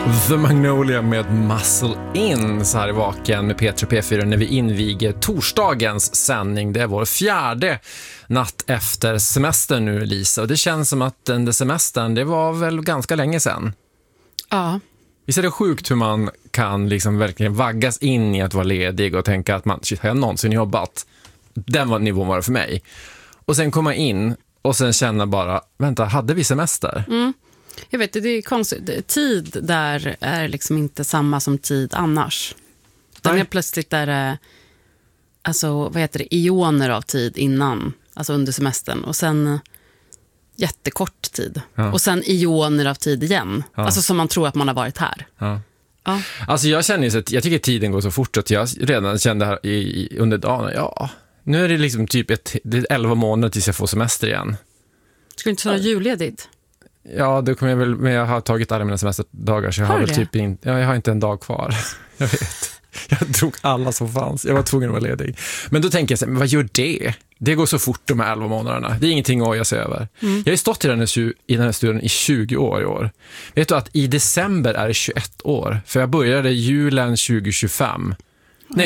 The Magnolia med Muscle In så här i Vaken med Petra P4 när vi inviger torsdagens sändning. Det är vår 4:e natt efter semestern nu, Lisa. Och det känns som att den där semestern, det var väl ganska länge sedan. Ja. Visst är det sjukt hur man kan liksom verkligen vaggas in i att vara ledig och tänka att shit, har jag någonsin jobbat? Den nivån var det för mig. Och sen komma in och sen känna bara, vänta, hade vi semester? Mm. Jag vet, det är konstigt. Tid där är liksom inte samma som tid annars. Den är plötsligt där, alltså, vad heter det, ioner av tid innan, alltså under semestern. Och sen jättekort tid. Ja. Och sen ioner av tid igen. Ja. Alltså som man tror att man har varit här. Ja. Ja. Alltså jag känner ju så att jag tycker att tiden går så fort att jag redan kände här under dagen, ja, nu är det liksom typ det är 11 månader tills jag får semester igen. Skulle inte ta julledigt? Ja, då kommer jag väl, men jag har tagit alla mina semesterdagar så jag har väl typ jag har inte en dag kvar. Jag vet. Jag drog alla som fanns. Jag var tvungen att vara ledig. Men då tänker jag så här, men vad gör det? Det går så fort de här 11 månaderna. Det är ingenting att oja sig över. Jag har ju stått i den här studion i 20 år i år. Vet du att i december är det 21 år? För jag började julen 2025. Nej,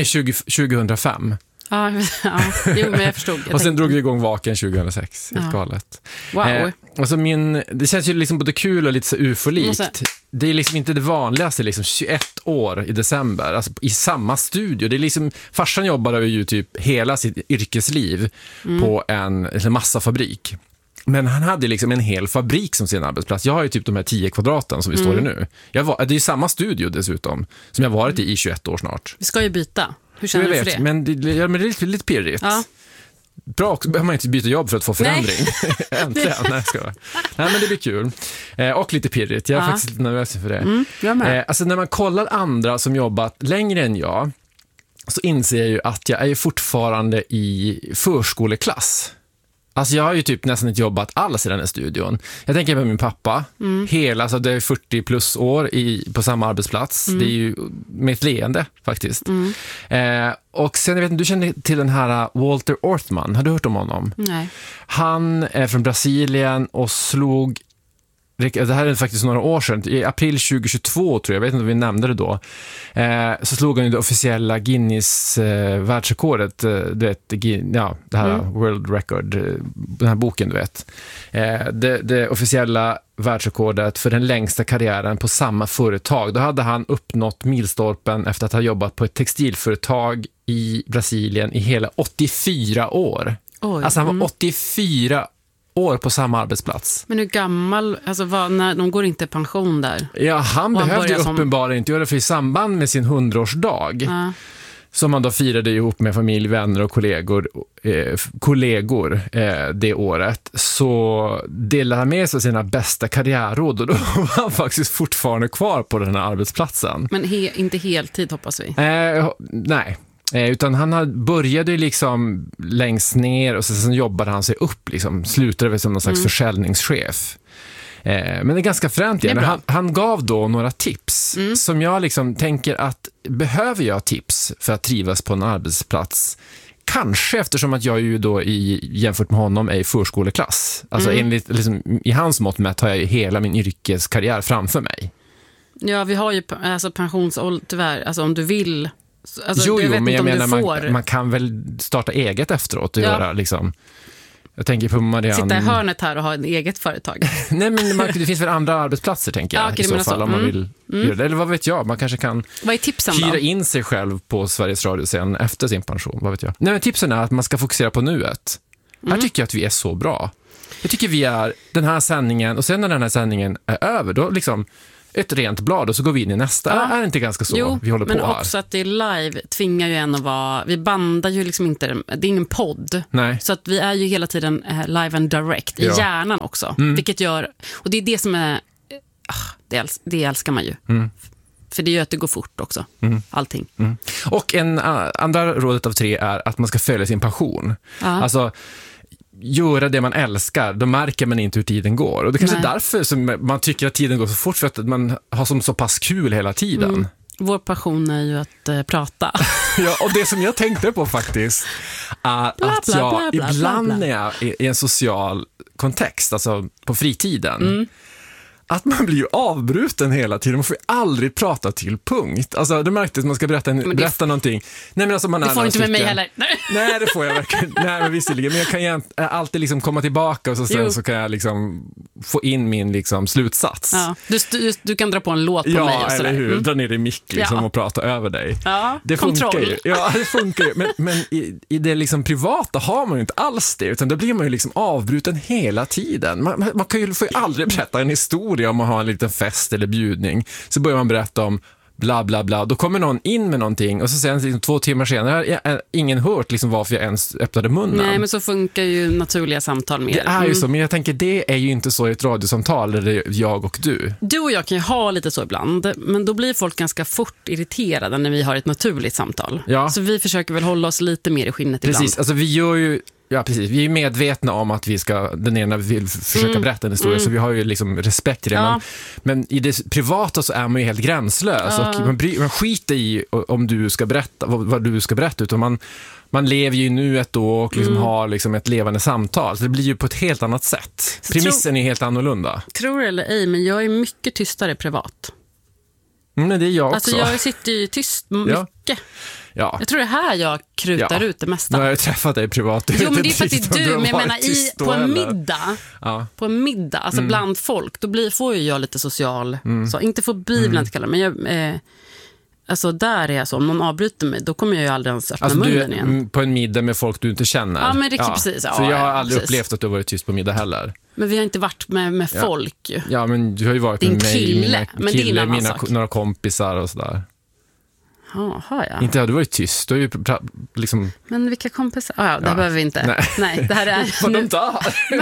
2005. Ja, jo, men jag förstod. Och sen drog vi igång Vaken 2006. Helt galet. Wow. Alltså det känns ju liksom både kul och lite så ufolikt. Det är liksom inte det vanligaste, liksom 21 år i december, alltså i samma studio. Det är liksom, farsan jobbade ju typ hela sitt yrkesliv på en massafabrik. Men han hade liksom en hel fabrik som sin arbetsplats. Jag har ju typ de här 10 kvadraten som vi står i nu. Det är ju samma studio dessutom, som jag varit i 21 år snart. Vi ska ju byta. Hur känner du för det? Men det är lite pirrigt. Ja. Bra också, behöver man inte byta jobb för att få förändring. Äntligen, nej, men det blir kul. Och lite pirrigt, jag är faktiskt lite nervös för det. Jag med. Alltså när man kollar andra som jobbat längre än jag, så inser jag ju att jag är fortfarande i förskoleklass. Alltså jag har ju typ nästan inte jobbat alls i den här studion. Jag tänker på min pappa. Alltså det är 40 plus år på samma arbetsplats. Det är ju med ett leende faktiskt. Och sen, jag vet inte, du känner till den här Walter Orthman. Har du hört om honom? Nej. Han är från Brasilien och slog... Det här är faktiskt några år sedan. I april 2022 tror jag vet inte om vi nämnde det då. Så slog han ju det officiella Guinness världsrekordet. Du vet, det här World Record, den här boken du vet. Det officiella världsrekordet för den längsta karriären på samma företag. Då hade han uppnått milstolpen efter att ha jobbat på ett textilföretag i Brasilien i hela 84 år. Oj. Alltså han var 84 år på samma arbetsplats. Men hur gammal, alltså när de går inte i pension där? Ja, han behövde ju uppenbarligen inte göra det, för i samband med sin 100-årsdag som han då firade ihop med familj, vänner och kollegor det året, så delade han med sig sina bästa karriärråd och då var han faktiskt fortfarande kvar på den här arbetsplatsen. Men inte heltid hoppas vi? Nej. Utan han började liksom längst ner och sen jobbade han sig upp, liksom, slutade väl som någon slags försäljningschef. Men det är ganska fränt igen. Han gav då några tips som jag liksom tänker att behöver jag tips för att trivas på en arbetsplats? Kanske eftersom att jag ju då jämfört med honom är i förskoleklass. Alltså enligt, liksom, i hans mått mätt har jag ju hela min yrkeskarriär framför mig. Ja, vi har ju alltså pensionsålder tyvärr, alltså om du vill. Alltså, jo, men jag menar man kan väl starta eget efteråt och göra liksom. Jag tänker på Marianne. Sitta i hörnet här och ha ett eget företag. Nej, men det finns väl andra arbetsplatser tänker jag i så fall om man vill göra det. Eller vad vet jag, man kanske kan hyra in sig själv på Sveriges Radio sen efter sin pension, vad vet jag. Nej, men tipsen är att man ska fokusera på nuet. Här tycker jag att vi är så bra. Jag tycker vi är den här sändningen och sen när den här sändningen är över då liksom ett rent blad och så går vi in i nästa. Är det inte ganska så vi håller på här? Men också att det är live tvingar ju en att vara... Vi bandar ju liksom inte... Det är ingen podd. Nej. Så att vi är ju hela tiden live and direct. I hjärnan också. Vilket gör... Och det är det som är... Det älskar man ju. För det gör att det går fort också. Allting. Och andra rådet av 3 är att man ska följa sin passion. Alltså... göra det man älskar, då märker man inte hur tiden går. Och det kanske är därför som man tycker att tiden går så fort, för att man har som så pass kul hela tiden. Vår passion är ju att prata. Ja, och det som jag tänkte på faktiskt är att jag ibland när jag är i en social kontext, alltså på fritiden, att man blir ju avbruten hela tiden. Man får ju aldrig prata till punkt. Alltså, du märkte att man ska berätta någonting. Nej, men alltså, man det får inte med mig heller. Nej, det får jag verkligen. Nej, men visserligen. Men jag kan ju alltid liksom komma tillbaka och sen så kan jag liksom få in min liksom slutsats. Ja. Du kan dra på en låt på mig och sådär. Eller hur? Dra ner i mick liksom och prata över dig. Ja, det funkar ju. Ja, det funkar ju. Men i det liksom privata har man ju inte alls det, utan då blir man ju liksom avbruten hela tiden. Man får ju aldrig berätta en historia om man har en liten fest eller bjudning. Så börjar man berätta om bla bla bla. Då kommer någon in med någonting och så sen liksom 2 timmar senare har ingen hört liksom varför jag ens öppnade munnen. Nej, men så funkar ju naturliga samtal mer. Det är ju så, men jag tänker det är ju inte så i ett radiosamtal där det är jag och du. Du och jag kan ju ha lite så ibland, men då blir folk ganska fort irriterade när vi har ett naturligt samtal. Ja. Så vi försöker väl hålla oss lite mer i skinnet ibland. Precis, alltså vi gör ju precis. Vi är medvetna om att den ena vill försöka berätta en historia, så vi har ju liksom respekt i det. Ja. Men i det privata så är man ju helt gränslös. Och man skiter i om du ska berätta vad du ska berätta, utan man lever ju nu ett år och liksom har liksom ett levande samtal. Så det blir ju på ett helt annat sätt. Premissen är helt annorlunda. Tror eller ej, men jag är mycket tystare privat. Men det är jag också. Alltså jag sitter ju tyst mycket. Ja. Jag tror det här jag krutar ut det mesta. Nu har jag träffat dig privat. Jo, men det är för att det är du. Men jag menar, på en middag, på en middag, alltså bland folk, då får ju jag lite social, så inte fobi bland kallar, men jag, alltså där är jag så, om någon avbryter mig, då kommer jag ju aldrig ens öppna munnen igen. På en middag med folk du inte känner. Ja, men det är precis. För jag har aldrig upplevt att du har varit tyst på middag heller. Men vi har inte varit med folk ju. Ja, men du har ju varit med mig, några kompisar och sådär. Ja, har jag? Inte har du varit tyst, du har ju liksom... Men vilka kompisar? Det behöver vi inte. Nej, det här är... Vad de tar?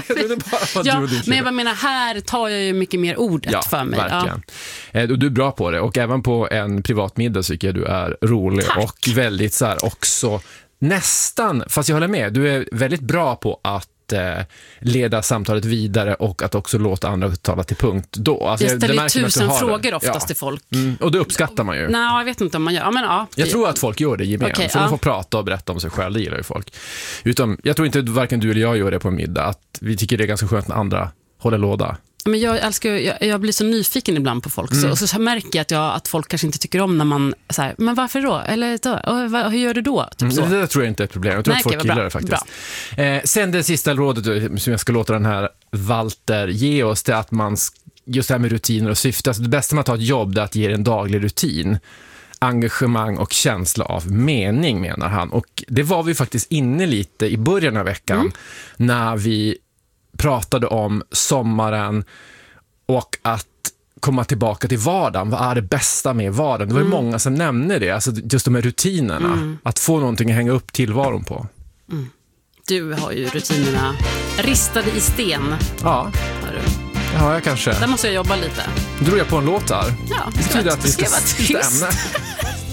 Men jag menar, här tar jag ju mycket mer ordet för mig. Verkligen. Och du är bra på det. Och även på en privat middag tycker jag du är rolig. Tack. Och väldigt så här också nästan, fast jag håller med, du är väldigt bra på att leda samtalet vidare och att också låta andra tala till punkt då. Alltså, jag ställer 1000 frågor oftast till folk. Och det uppskattar man ju. Nej, jag vet inte om man gör. Jag tror att folk gör det gemensamt. Så de får prata och berätta om sig själv, det gillar ju folk. Jag tror inte varken du eller jag gör det på en middag. Att vi tycker det är ganska skönt när andra håller låda. Men jag blir så nyfiken ibland på folk. Och så märker jag att folk kanske inte tycker om när man så här, men varför då? Eller då? Hur gör du då? Typ så. Det tror jag inte är ett problem. Jag tror att folk gillar det faktiskt. Sen det sista rådet som jag ska låta den här Walter ge oss, det är att man just det här med rutiner och syfte. Alltså det bästa med att ha ett jobb är att ge en daglig rutin, engagemang och känsla av mening, menar han. Och det var vi faktiskt inne lite i början av veckan när vi pratade om sommaren och att komma tillbaka till vardagen. Vad är det bästa med vardagen? Det var ju många som nämnde det. Alltså just de här rutinerna. Att få någonting att hänga upp tillvaron på. Du har ju rutinerna ristade i sten. Ja, det har jag kanske. Där måste jag jobba lite. Då drog jag på en låt där. Ja, det betyder att vi ska vara tyst.